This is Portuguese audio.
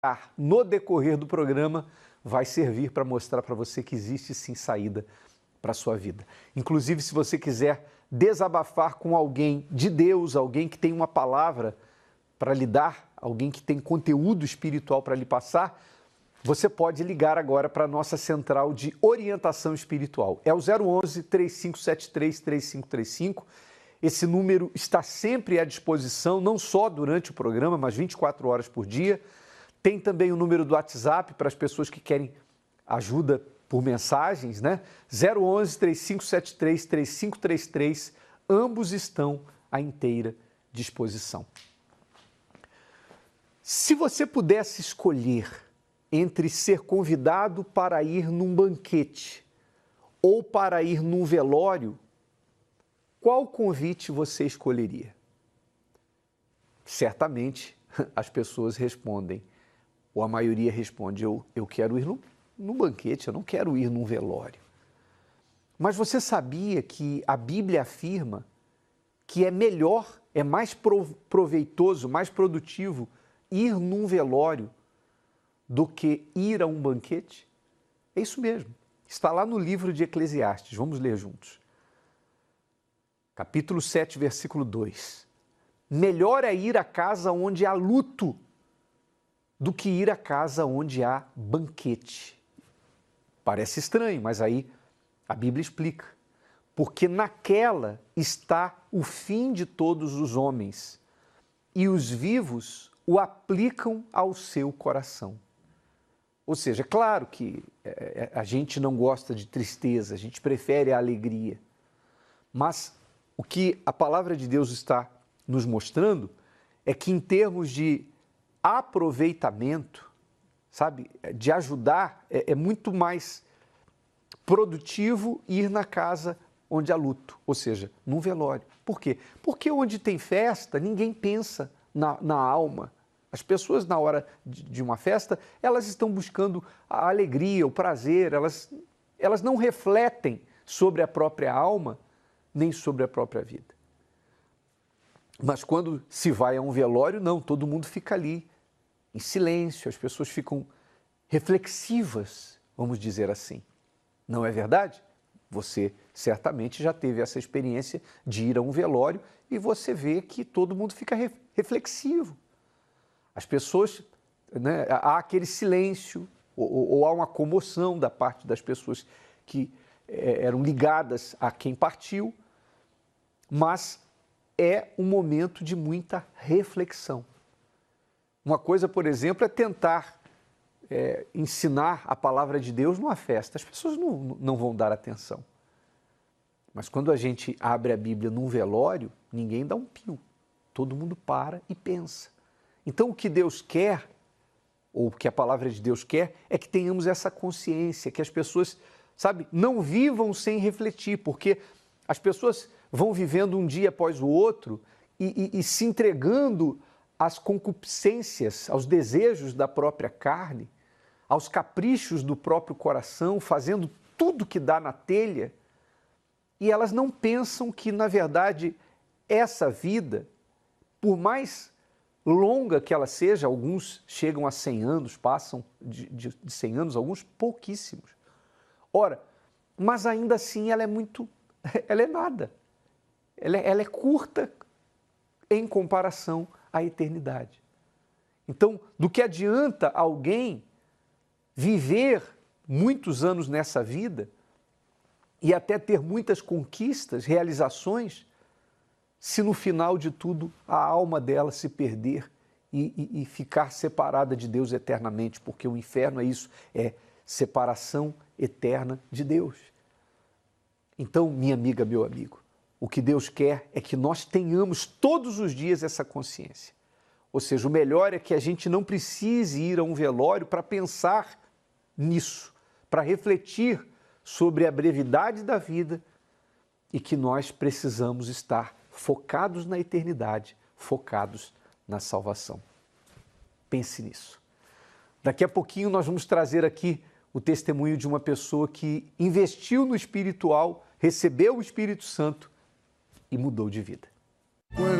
no decorrer do programa vai servir para mostrar para você que existe sim saída para a sua vida. Inclusive, se você quiser desabafar com alguém de Deus, alguém que tem uma palavra para lhe dar, alguém que tem conteúdo espiritual para lhe passar, você pode ligar agora para a nossa central de orientação espiritual. É o 011-3573-3535. Esse número está sempre à disposição, não só durante o programa, mas 24 horas por dia. Tem também o número do WhatsApp para as pessoas que querem ajuda por mensagens, né? 011-3573-3533. Ambos estão à inteira disposição. Se você pudesse escolher entre ser convidado para ir num banquete ou para ir num velório, qual convite você escolheria? Certamente as pessoas respondem, ou a maioria responde, eu quero ir num banquete, eu não quero ir num velório. Mas você sabia que a Bíblia afirma que é melhor, é mais proveitoso, mais produtivo ir num velório do que ir a um banquete? É isso mesmo. Está lá no livro de Eclesiastes. Vamos ler juntos. Capítulo 7, versículo 2. Melhor é ir à casa onde há luto do que ir à casa onde há banquete. Parece estranho, mas aí a Bíblia explica. Porque naquela está o fim de todos os homens, e os vivos o aplicam ao seu coração. Ou seja, é claro que a gente não gosta de tristeza, a gente prefere a alegria. Mas o que a palavra de Deus está nos mostrando é que em termos de aproveitamento, sabe, de ajudar, é muito mais produtivo ir na casa onde há luto, ou seja, num velório. Por quê? Porque onde tem festa, ninguém pensa na alma. As pessoas, na hora de uma festa, elas estão buscando a alegria, o prazer, elas não refletem sobre a própria alma, nem sobre a própria vida. Mas quando se vai a um velório, não, todo mundo fica ali, em silêncio, as pessoas ficam reflexivas, vamos dizer assim. Não é verdade? Você certamente já teve essa experiência de ir a um velório e você vê que todo mundo fica reflexivo. As pessoas, né, há aquele silêncio ou há uma comoção da parte das pessoas que eram ligadas a quem partiu, mas é um momento de muita reflexão. Uma coisa, por exemplo, é tentar ensinar a palavra de Deus numa festa. As pessoas não vão dar atenção. Mas quando a gente abre a Bíblia num velório, ninguém dá um pio. Todo mundo para e pensa. Então, o que Deus quer, ou o que a palavra de Deus quer, é que tenhamos essa consciência, que as pessoas, sabe, não vivam sem refletir, porque as pessoas vão vivendo um dia após o outro e se entregando às concupiscências, aos desejos da própria carne, aos caprichos do próprio coração, fazendo tudo que dá na telha, e elas não pensam que, na verdade, essa vida, por mais longa que ela seja, alguns chegam a 100 anos, passam de 100 anos, alguns pouquíssimos. Ora, mas ainda assim ela é nada. Ela é curta em comparação à eternidade. Então, do que adianta alguém viver muitos anos nessa vida e até ter muitas conquistas, realizações, se no final de tudo a alma dela se perder e ficar separada de Deus eternamente, porque o inferno é isso, é separação eterna de Deus. Então, minha amiga, meu amigo, o que Deus quer é que nós tenhamos todos os dias essa consciência. Ou seja, o melhor é que a gente não precise ir a um velório para pensar nisso, para refletir sobre a brevidade da vida e que nós precisamos estar focados na eternidade, focados na salvação. Pense nisso. Daqui a pouquinho nós vamos trazer aqui o testemunho de uma pessoa que investiu no espiritual, recebeu o Espírito Santo e mudou de vida.